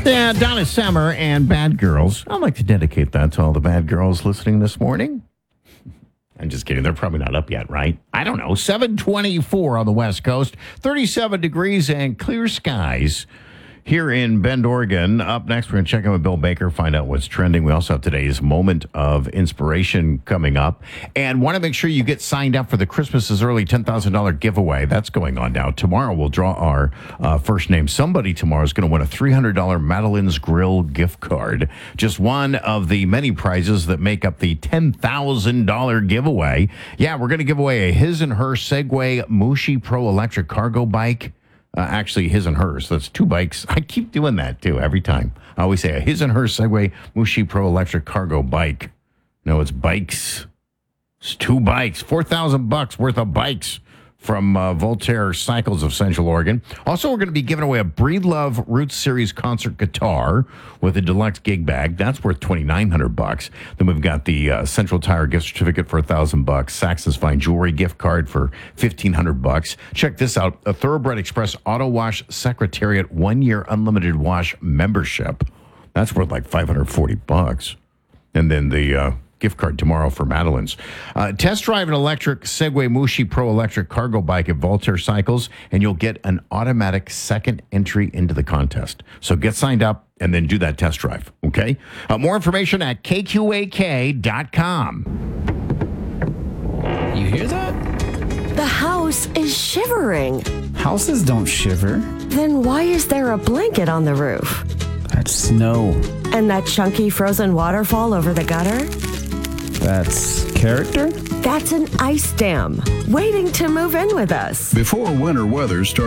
Yeah, Donna Summer and Bad Girls. I'd like to dedicate that to all the bad girls listening this morning. I'm just kidding. They're probably not up yet, right? I don't know. 724 on the West Coast, 37 degrees and clear skies here in Bend, Oregon. Up next, we're going to check in with Bill Baker, find out what's trending. We also have today's Moment of Inspiration coming up. And want to make sure you get signed up for the Christmas is Early $10,000 giveaway. That's going on now. Tomorrow, we'll draw our first name. Somebody tomorrow is going to win a $300 Madeline's Grill gift card. Just one of the many prizes that make up the $10,000 giveaway. Yeah, we're going to give away a his and her Segway Mushi Pro electric cargo bike. Actually, his and hers. That's two bikes. I keep doing that, too, every time. I always say a his and her Segway Mushi Pro electric cargo bike. No, it's bikes. It's two bikes. $4,000 worth of bikes from Voltaire Cycles of Central Oregon. Also, we're going to be giving away a Breedlove Roots Series concert guitar with a deluxe gig bag. That's worth $2,900. Then we've got the Central Tire gift certificate for $1,000. Saxon's Fine Jewelry gift card for $1,500. Check this out. A Thoroughbred Express Auto Wash Secretariat 1-year unlimited wash membership. That's worth like $540. And then the gift card tomorrow for Madeline's. Test drive an electric Segway Mushi Pro electric cargo bike at Voltaire Cycles, and you'll get an automatic second entry into the contest. So get signed up and then do that test drive, okay? More information at kqak.com. You hear that? The house is shivering. Houses don't shiver. Then why is there a blanket on the roof? That's snow. And that chunky frozen waterfall over the gutter? That's character? That's an ice dam waiting to move in with us. Before winter weather starts.